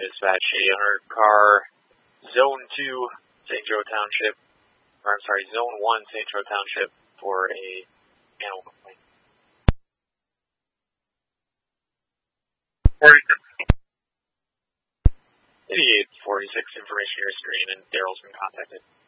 Dispatch 800 car, Zone 2, St. Joe Township, Zone 1, St. Joe Township for a animal complaint. 8846, information to your screen, and Daryl's been contacted.